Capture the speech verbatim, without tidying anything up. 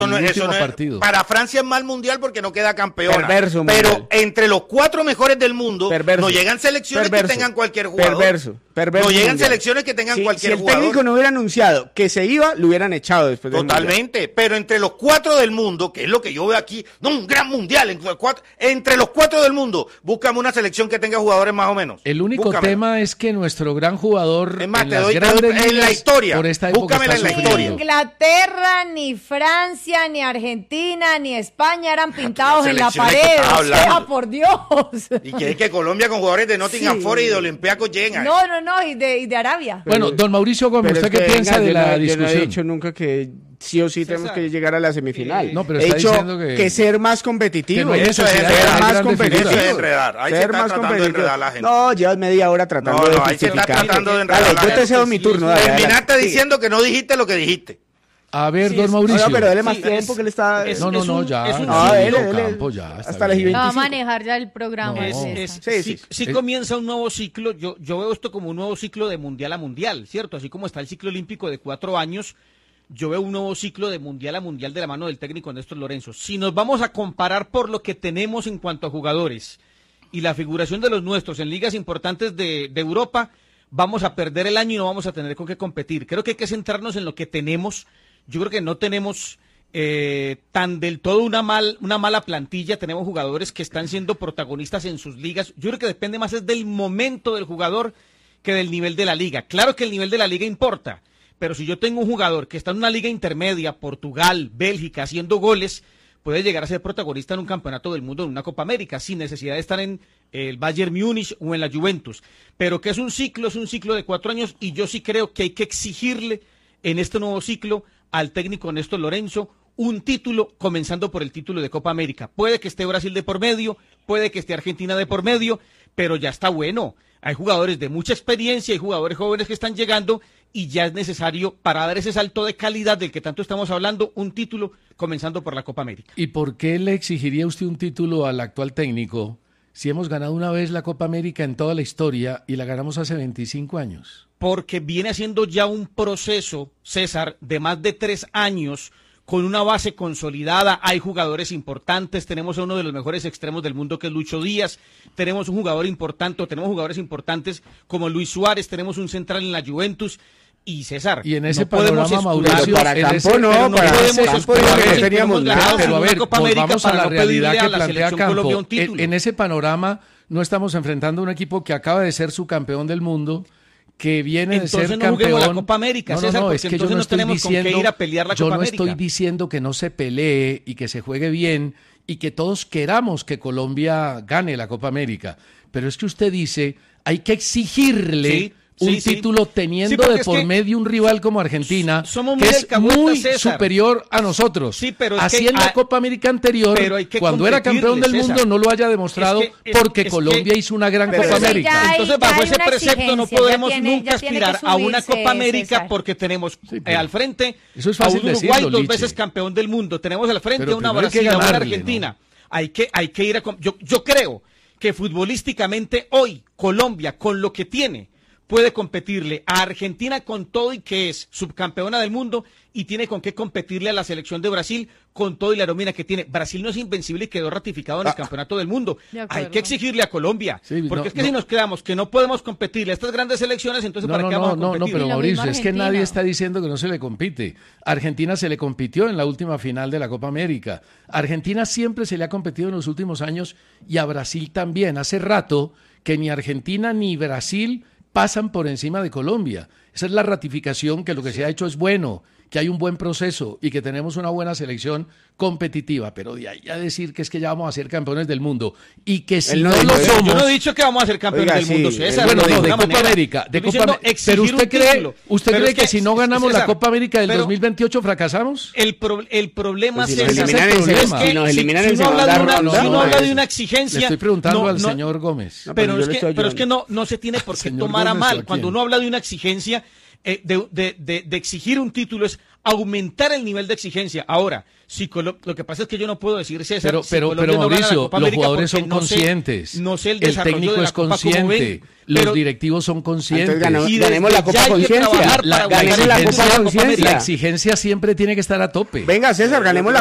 No, el eso último no es, partido. Para Francia es mal mundial porque no queda campeona. Perverso pero mundial. entre los cuatro mejores del mundo Perverso. no llegan selecciones Perverso. que tengan cualquier jugador. Perverso. Perverso no llegan mundial. selecciones que tengan si, cualquier si el jugador. técnico no hubiera anunciado que se iba, lo hubieran echado después del Totalmente, mundial. pero entre los cuatro del mundo, que es lo que yo veo aquí, no un gran mundial, entre los cuatro, entre los cuatro del mundo, búscame una selección que tenga jugadores más o menos. El único Búscamela. tema es que nuestro gran jugador Es más, en te las doy- te grandes doy- en la ligas, historia. por esta época Búscamela está en la Ni sufriendo. historia. Inglaterra, ni Francia, ni Argentina, ni España eran pintados en la selecciones que pared. estás O sea, hablando. por Dios. Y que es que Colombia con jugadores de Nottingham Sí. Forest y de Olympiacos llegan. No, no, no, y de, y de Arabia. Bueno, don Mauricio Gómez, Pero ¿usted es qué que, piensa venga, de yo la no- Yo no discusión? he dicho nunca que sí o sí César, tenemos que llegar a la semifinal. No, pero he está dicho diciendo que- que ser más competitivo. que no hay Eso es necesidad ser de más grandes competitivo. figuras. Eso es enredar. Ahí se Ser está más tratando de competitivo. enredar a la gente. No, llevas media hora tratando No, de no, ahí se está justificar. tratando de Dale, enredar a la yo te gente. cedo mi turno. Dale, Terminaste dale. diciendo que no dijiste lo que dijiste. A ver, Sí, don es- Mauricio. No, no, pero dale más Sí, tiempo es- que le está... es- No, no, es no, un- ya. es un ya, No, sí, dele, don dele. Campo, ya, está Hasta las bien. y No, va a veinticinco. manejar ya el programa. No. Es, de es- esa. Sí, sí, sí. sí Eh, comienza un nuevo ciclo. Yo, yo veo esto como un nuevo ciclo de mundial a mundial, ¿cierto? Así como está el ciclo olímpico de cuatro años, yo veo un nuevo ciclo de mundial a mundial de la mano del técnico Néstor Lorenzo. Si nos vamos a comparar por lo que tenemos en cuanto a jugadores y la figuración de los nuestros en ligas importantes de, de Europa, vamos a perder el año y no vamos a tener con qué competir. Creo que hay que centrarnos en lo que tenemos. Yo creo que no tenemos eh, tan del todo una mal una mala plantilla. Tenemos jugadores que están siendo protagonistas en sus ligas. Yo creo que depende más es del momento del jugador que del nivel de la liga. Claro que el nivel de la liga importa, pero si yo tengo un jugador que está en una liga intermedia, Portugal, Bélgica, haciendo goles, puede llegar a ser protagonista en un campeonato del mundo, en una Copa América, sin necesidad de estar en el Bayern Múnich o en la Juventus. Pero que es un ciclo, es un ciclo de cuatro años, y yo sí creo que hay que exigirle en este nuevo ciclo al técnico Néstor Lorenzo un título, comenzando por el título de Copa América. Puede que esté Brasil de por medio, puede que esté Argentina de por medio, pero ya está bueno. Hay jugadores de mucha experiencia, hay jugadores jóvenes que están llegando y ya es necesario, para dar ese salto de calidad del que tanto estamos hablando, un título comenzando por la Copa América. ¿Y por qué le exigiría usted un título al actual técnico si hemos ganado una vez la Copa América en toda la historia y la ganamos hace veinticinco años? Porque viene haciendo ya un proceso, César, de más de tres años, con una base consolidada. Hay jugadores importantes, tenemos a uno de los mejores extremos del mundo que es Lucho Díaz, tenemos un jugador importante, tenemos jugadores importantes como Luis Suárez, tenemos un central en la Juventus. Y César, y en ese no podemos panorama, escudar- Mauricio, Pero para en Campo ese- no, pero para podemos Campo escudar no que teníamos tenemos nada. ganado Pero a una ver, Copa América volvamos a para la no realidad pedirle a que la plantea selección Colombia Campo. un título. En, en ese panorama no estamos enfrentando a un equipo que acaba de ser su campeón del mundo, que viene de Entonces ser no juguemos campeón. la Copa América, no, no, César, no, porque es que yo entonces no no estoy tenemos con qué diciendo, ir a pelear la yo Copa no América. estoy diciendo que no se pelee y que se juegue bien y que todos queramos que Colombia gane la Copa América, pero es que usted dice, hay que exigirle Sí, un sí, sí. título teniendo Sí, porque de es por que medio un rival como Argentina, somos muy que es alcahuetas, muy César. superior a nosotros. Sí, pero es Así que en la hay- Copa América anterior, pero hay que cuando era campeón del competirle, mundo, César. no lo haya demostrado Es que- es- porque es que- Colombia hizo una gran Pero Copa sí, América. ya hay- Entonces, ya bajo hay ese una precepto no exigencia, podemos ya tiene- nunca ya tiene que aspirar a una subirse, Copa América César. porque tenemos Sí, eh, pero al frente eso es a fácil un Uruguay decirlo, dos Liche. veces campeón del mundo. Tenemos al frente Pero a una primero hay que Brasil, a una ganarle, Argentina. Hay que, hay que ir a... com- Yo, yo creo que futbolísticamente hoy Colombia, con lo que tiene, puede competirle a Argentina con todo y que es subcampeona del mundo y tiene con qué competirle a la selección de Brasil con todo y la nómina que tiene. Brasil no es invencible y quedó ratificado en el Ah. campeonato del mundo. De acuerdo. Hay que exigirle a Colombia, Sí, porque no, es que no. si nos quedamos que no podemos competirle a estas grandes selecciones, entonces No, ¿para no, qué no, vamos a no, no, competir? pero Y lo Mauricio, mismo es que Argentina. nadie está diciendo que no se le compite. Argentina se le compitió en la última final de la Copa América. Argentina siempre se le ha competido en los últimos años y a Brasil también. Hace rato que ni Argentina ni Brasil pasan por encima de Colombia. Esa es la ratificación que lo que se ha hecho es bueno, que hay un buen proceso y que tenemos una buena selección competitiva, pero de ahí a decir que es que ya vamos a ser campeones del mundo y que si Él no no, dijo lo eso. somos... Yo no he dicho que vamos a ser campeones Oiga, del mundo, sí, César. Bueno, no, de ninguna Copa manera. América, de Estoy Copa diciendo América. exigir Pero un usted cree, título. usted Pero cree es que, si no ganamos César, la Copa América del pero dos mil veintiocho fracasamos. El, pro- el problema, Pues si nos César, eliminan en es segunda- que si nos si- eliminan si en uno habla segunda de una- ronda, si uno no, habla es- de una Le exigencia, estoy preguntando no, al no, señor Gómez. No, pero yo es le que, estoy pero es que ayudando. no, no se tiene por qué Señor tomar a Gómez, ¿o a mal. Cuando quién? uno habla de una exigencia, eh, de, de, de, de exigir un título es aumentar el nivel de exigencia. Ahora, si Colo- lo que pasa es que yo no puedo decir, César, Pero, si pero, Colombia pero no gana la Mauricio, Copa los América jugadores porque son no sé- conscientes. no sé el el desarrollo técnico de la es Copa como consciente. ven, Los pero- directivos son conscientes. Entonces, ganamos- Y ganemos desde la Copa ya hay que Conciencia. trabajar La- para la ganar exigencia- la Copa Conciencia. La exigencia siempre tiene que estar a tope. Venga, César, ganemos la